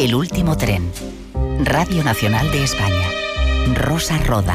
El último tren. Radio Nacional de España. Rosa Roda.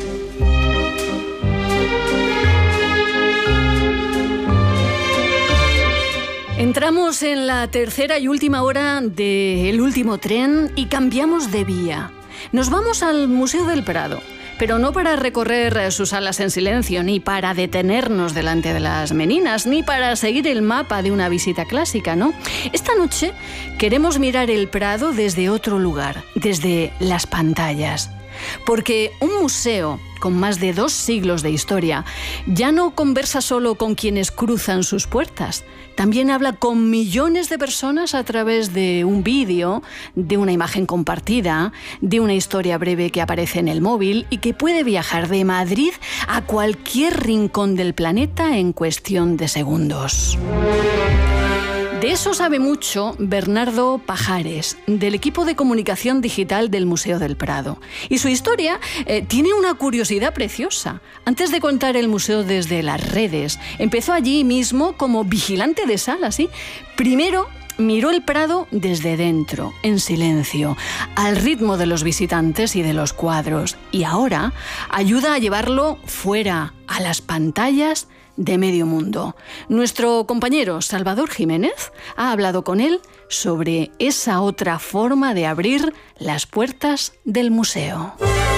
Entramos en la tercera y última hora de El último tren y cambiamos de vía. Nos vamos al Museo del Prado, pero no para recorrer sus salas en silencio, ni para detenernos delante de las meninas, ni para seguir el mapa de una visita clásica, ¿no? Esta noche queremos mirar el Prado desde otro lugar, desde las pantallas. Porque un museo con más de 2 siglos de historia ya no conversa solo con quienes cruzan sus puertas, también habla con millones de personas a través de un vídeo, de una imagen compartida, de una historia breve que aparece en el móvil y que puede viajar de Madrid a cualquier rincón del planeta en cuestión de segundos. De eso sabe mucho Bernardo Pajares, del equipo de comunicación digital del Museo del Prado. Y su historia tiene una curiosidad preciosa. Antes de contar el museo desde las redes, empezó allí mismo como vigilante de sala, ¿sí? Primero miró el Prado desde dentro, en silencio, al ritmo de los visitantes y de los cuadros. Y ahora ayuda a llevarlo fuera, a las pantallas de medio mundo. Nuestro compañero Salvador Jiménez ha hablado con él sobre esa otra forma de abrir las puertas del museo.